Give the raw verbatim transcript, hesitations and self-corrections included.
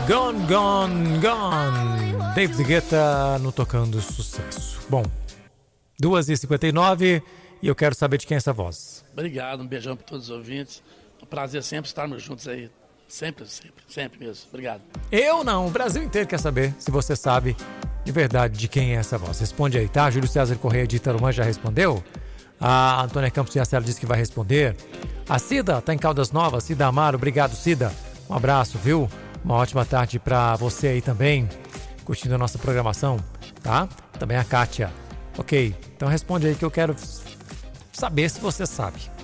Gone, Gone, Gone. David Guetta no Tocando Sucesso. Bom, duas e cinquenta e nove e eu quero saber de quem é essa voz. Obrigado, um beijão para todos os ouvintes. Um prazer sempre estarmos juntos aí. Sempre, sempre, sempre mesmo. Obrigado. Eu não, o Brasil inteiro quer saber se você sabe de verdade de quem é essa voz. Responde aí, tá? Júlio César Correia de Itarumã já respondeu. A Antônia Campos de Acela disse que vai responder. A Cida tá em Caldas Novas. Cida Amaro, obrigado, Cida. Um abraço, viu? Uma ótima tarde pra você aí também, curtindo a nossa programação, tá? Também a Kátia. Ok, então responde aí que eu quero saber se você sabe.